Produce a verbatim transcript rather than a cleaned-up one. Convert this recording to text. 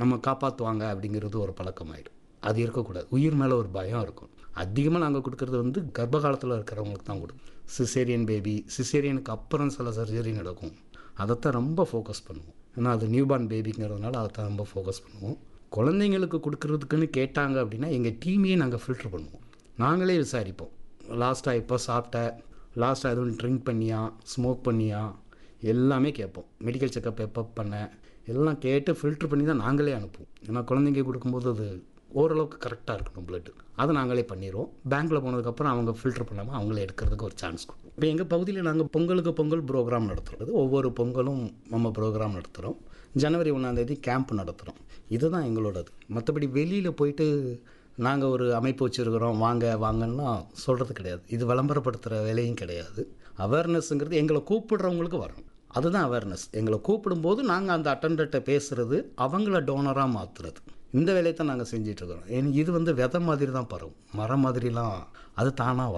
நம்ம காப்பாற்றுவாங்க அப்படிங்கிறது ஒரு பழக்கமாயிடும். அது இருக்கக்கூடாது. உயிர் மேலே ஒரு பயம் இருக்கும். அதிகமாக நாங்கள் கொடுக்குறது வந்து கர்ப்ப காலத்தில் இருக்கிறவங்களுக்கு தான் கொடுக்கும். சிசேரியன் பேபி, சிசேரியனுக்கு அப்புறம் சில சர்ஜரி நடக்கும். அதைத்தான் ரொம்ப ஃபோக்கஸ் பண்ணுவோம். ஏன்னா அது நியூபார்ன் பேபிங்கிறதுனால அதைத்தான் ரொம்ப ஃபோக்கஸ் பண்ணுவோம். குழந்தைங்களுக்கு கொடுக்குறதுக்குன்னு கேட்டாங்க அப்படின்னா எங்கள் டீமையே நாங்கள் ஃபில்ட்ரு பண்ணுவோம். நாங்களே விசாரிப்போம். லாஸ்ட்டாக எப்போ சாப்பிட்ட, லாஸ்ட்டாக எதுவும் ட்ரிங்க் பண்ணியா, ஸ்மோக் பண்ணியா, எல்லாமே கேட்போம். மெடிக்கல் செக்கப் எப்போ பண்ண, எல்லாம் கேட்டு ஃபில்ட்ரு பண்ணி தான் நாங்களே அனுப்புவோம். ஏன்னா குழந்தைங்க கொடுக்கும்போது அது ஓரளவுக்கு கரெக்டாக இருக்கணும் பிளட்டு. அதை நாங்களே பண்ணிடுவோம். பேங்க்கில் போனதுக்கப்புறம் அவங்க ஃபில்ட்ரு பண்ணாமல் அவங்களே எடுக்கிறதுக்கு ஒரு சான்ஸ் கொடுப்போம். இப்போ எங்கள் பகுதியில் நாங்கள் பொங்கலுக்கு பொங்கல் ப்ரோக்ராம் நடத்துகிறது. ஒவ்வொரு பொங்கலும் நம்ம ப்ரோக்ராம் நடத்துகிறோம். ஜனவரி ஒன்றாந்தேதி கேம்ப் நடத்துகிறோம். இதுதான் எங்களோடது. மற்றபடி வெளியில் போயிட்டு நாங்கள் ஒரு அமைப்பு வச்சுருக்கிறோம், வாங்க வாங்கன்னா சொல்கிறது கிடையாது. இது விளம்பரப்படுத்துகிற வேலையும் கிடையாது. அவேர்னஸ்ங்கிறது எங்களை கூப்பிடுறவங்களுக்கு வரணும். அதுதான் அவேர்னஸ். எங்களை கூப்பிடும்போது நாங்கள் அந்த அட்டண்டர்கிட்ட பேசுகிறது, அவங்கள டோனராக மாற்றுறது. இந்த வேலையை தான் நாங்கள் செஞ்சிட்ருக்கிறோம். ஏன்னா இது வந்து விதை மாதிரி தான் பரவும், மரம் மாதிரிலாம் அது தானாக